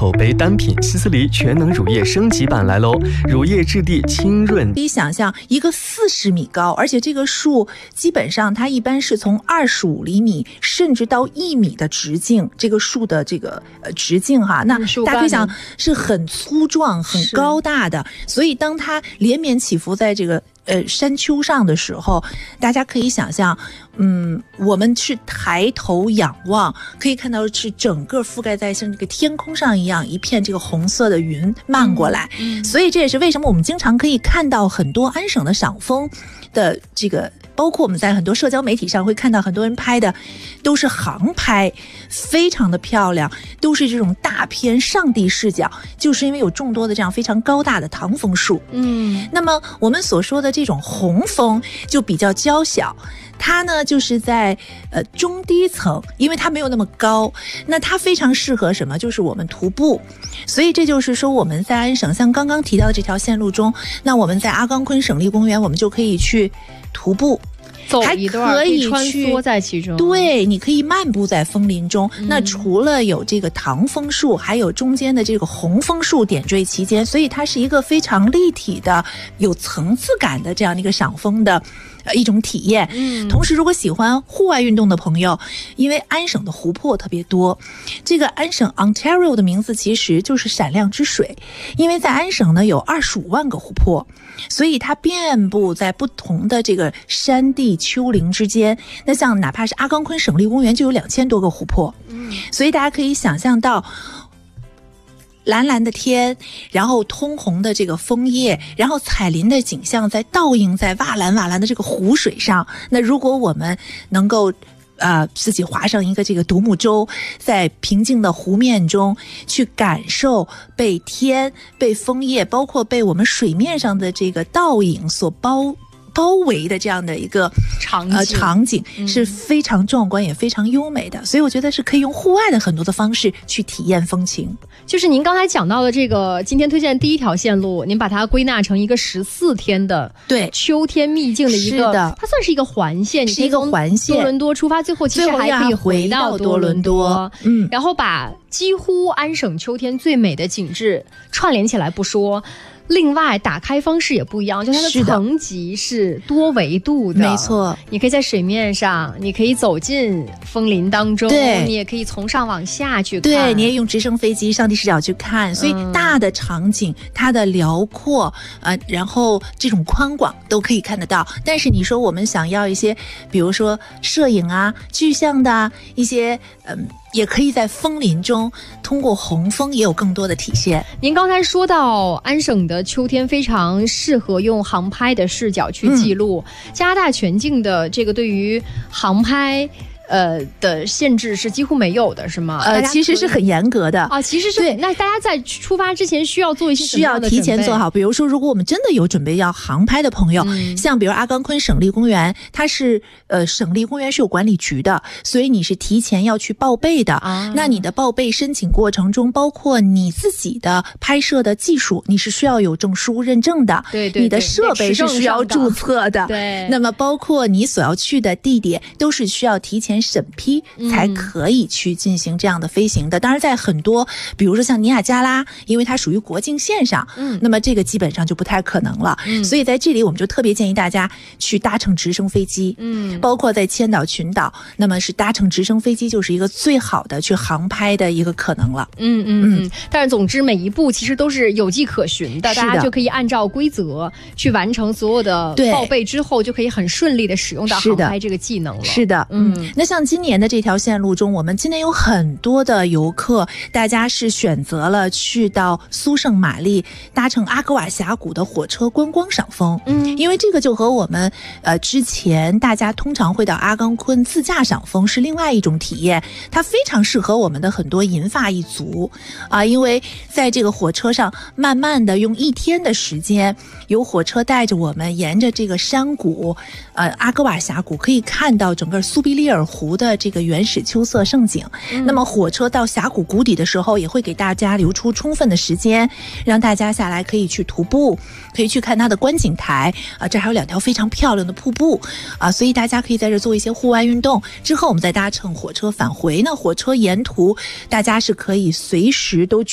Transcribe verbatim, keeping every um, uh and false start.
口碑单品西斯黎全能乳液升级版来喽！乳液质地清润。 可以想象一个四十米高，而且这个树基本上它一般是从二十五厘米甚至到一米的直径，这个树的这个呃直径哈，那大家可以想是很粗壮、很高大的，所以当它连绵起伏在这个呃山丘上的时候，大家可以想象，嗯，我们是抬头仰望，可以看到是整个覆盖在像这个天空上一样一片这个红色的云漫过来，嗯嗯、所以这也是为什么我们经常可以看到很多安省的赏枫的这个。包括我们在很多社交媒体上会看到很多人拍的都是航拍，非常的漂亮，都是这种大片上帝视角，就是因为有众多的这样非常高大的唐枫树。嗯，那么我们所说的这种红枫就比较娇小，它呢就是在呃中低层，因为它没有那么高，那它非常适合什么？就是我们徒步。所以这就是说我们在安省像刚刚提到的这条线路中，那我们在阿冈昆省立公园我们就可以去徒步， 走一段， 还可以去穿梭在其中。 对，你可以漫步在枫林中。嗯、那除了有这个唐枫树，还有中间的这个红枫树点缀其间，所以它是一个非常立体的、有层次感的这样的一个赏枫的。呃，一种体验。嗯，同时如果喜欢户外运动的朋友，因为安省的湖泊特别多，这个安省 Ontario 的名字其实就是闪亮之水，因为在安省呢有二十五万个湖泊，所以它遍布在不同的这个山地丘陵之间。那像哪怕是阿冈昆省立公园就有两千多个湖泊，嗯，所以大家可以想象到。蓝蓝的天，然后通红的这个枫叶，然后彩林的景象在倒映在瓦蓝瓦蓝的这个湖水上。那如果我们能够呃自己划上一个这个独木舟，在平静的湖面中去感受被天、被枫叶，包括被我们水面上的这个倒影所包包围的这样的一个场景， 呃、场景是非常壮观也非常优美的，所以我觉得是可以用户外的很多的方式去体验风情。 就是您刚才讲到的这个今天推荐的第一条线路，您把它归纳成一个十四天的对秋天秘境的一个，它算是一个环线， 是一个环线， 多伦多出发，最后其实还可以回到多伦多，嗯，然后把几乎安省秋天最美的景致串联起来不说。另外打开方式也不一样，就它的层级是多维度的， 没错， 你可以在水面上，你可以走进枫林当中， 对， 你也可以从上往下去看， 对，你也用直升飞机上帝视角去看，所以大的场景、嗯、它的辽阔呃，然后这种宽广都可以看得到。但是你说我们想要一些比如说摄影啊具象的一些嗯，也可以在枫林中通过红枫也有更多的体现。 您刚才说到安省的秋天非常适合用航拍的视角去记录，嗯、加拿大全境的这个对于航拍呃的限制是几乎没有的，是吗？ 呃，其实是很严格的啊，其实是对。那大家在出发之前需要做一些什么样的准备？ 需要提前做好。比如说，如果我们真的有准备要航拍的朋友，嗯、像比如阿冈昆省立公园，它是呃省立公园是有管理局的，所以你是提前要去报备的。啊、那你的报备申请过程中，包括你自己的拍摄的技术，你是需要有证书认证的。 对 对, 对， 你的设备是需要注册的。 对。 那么包括你所要去的地点，都是需要提前审批才可以去进行这样的飞行的。嗯、当然在很多比如说像尼亚加拉，因为它属于国境线上，嗯，那么这个基本上就不太可能了。嗯，所以在这里我们就特别建议大家去搭乘直升飞机。嗯，包括在千岛群岛，那么是搭乘直升飞机就是一个最好的去航拍的一个可能了。 嗯嗯嗯。但是总之每一步其实都是有迹可循的，大家就可以按照规则去完成所有的报备之后，就可以很顺利的使用到航拍这个技能了。 是的，嗯。嗯，那像今年的这条线路中，我们今年有很多的游客，大家是选择了去到苏圣玛丽，搭乘阿格瓦峡谷的火车观光赏枫。嗯，因为这个就和我们呃之前大家通常会到阿冈昆自驾赏枫是另外一种体验，它非常适合我们的很多银发一族啊、呃，因为在这个火车上，慢慢的用一天的时间，由火车带着我们沿着这个山谷，呃阿格瓦峡谷，可以看到整个苏必利尔湖的这个原始秋色盛景。嗯、那么火车到峡谷谷底的时候，也会给大家留出充分的时间，让大家下来可以去徒步，可以去看它的观景台啊、呃，这还有两条非常漂亮的瀑布啊、呃，所以大家可以在这做一些户外运动。之后我们再搭乘火车返回呢，火车沿途大家是可以随时都